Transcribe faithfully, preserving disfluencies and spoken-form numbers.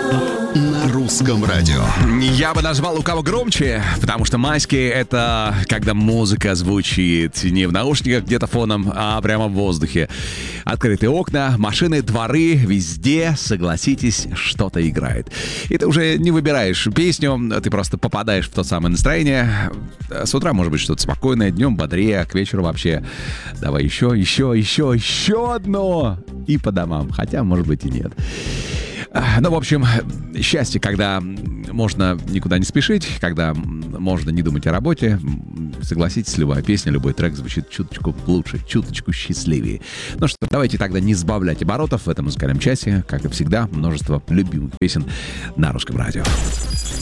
На русском радио. Я бы назвал у кого громче, потому что майские — это когда музыка звучит не в наушниках где-то фоном, а прямо в воздухе. Открытые окна, машины, дворы, везде, согласитесь, что-то играет. И ты уже не выбираешь песню, ты просто попадаешь в то самое настроение. С утра может быть что-то спокойное, днем бодрее, а к вечеру вообще давай еще, еще, еще, еще одно. И по домам, хотя может быть и нет. Ну, в общем, счастье, когда можно никуда не спешить, когда можно не думать о работе. Согласитесь, любая песня, любой трек звучит чуточку лучше, чуточку счастливее. Ну что, давайте тогда не сбавлять оборотов в этом музыкальном часе. Как и всегда, множество любимых песен на русском радио.